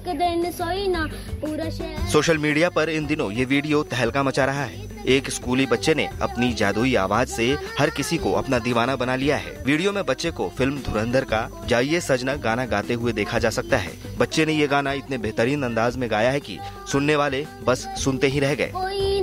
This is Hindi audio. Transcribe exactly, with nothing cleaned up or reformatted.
दिन सोई ना पूरा शहर। सोशल मीडिया पर इन दिनों ये वीडियो तहलका मचा रहा है। एक स्कूली बच्चे ने अपनी जादुई आवाज से हर किसी को अपना दीवाना बना लिया है। वीडियो में बच्चे को फिल्म धुरंधर का जाइए सजना गाना गाते हुए देखा जा सकता है। बच्चे ने ये गाना इतने बेहतरीन अंदाज में गाया है कि सुनने वाले बस सुनते ही रह गए।